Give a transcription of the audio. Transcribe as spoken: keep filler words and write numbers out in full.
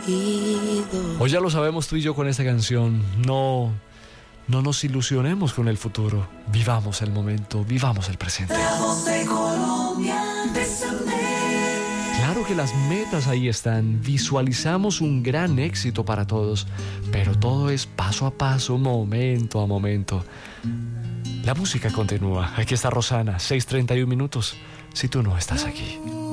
Hoy ya lo sabemos tú y yo con esta canción. No, no nos ilusionemos con el futuro. Vivamos el momento, vivamos el presente. La voz de Colombia, Claro que las metas ahí están. Visualizamos un gran éxito para todos, pero todo es paso a paso, momento a momento. La música continúa. Aquí está Rosana, seis treinta y un minutos. Si tú no estás aquí.